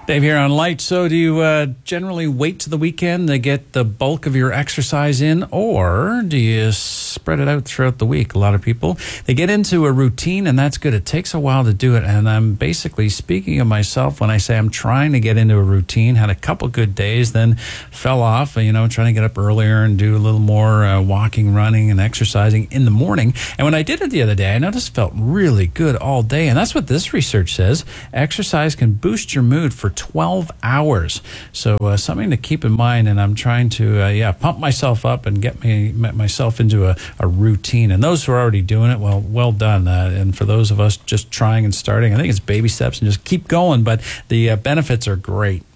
Dave here on Light. So do you generally wait to the weekend to get the bulk of your exercise in, or do you spread it out throughout the week? A lot of people, they get into a routine, and that's good. It takes a while to do it, and I'm basically speaking of myself when I say I'm trying to get into a routine. Had a couple good days, then fell off, trying to get up earlier and do a little more walking, running, and exercising in the morning. And when I did it the other day, I noticed it felt really good all day, and that's what this research says. Exercise can boost your mood for 12 hours. So something to keep in mind, and I'm trying to pump myself up and get myself into a routine. And those who are already doing it, well done. And for those of us just trying and starting, I think it's baby steps and just keep going, but the benefits are great.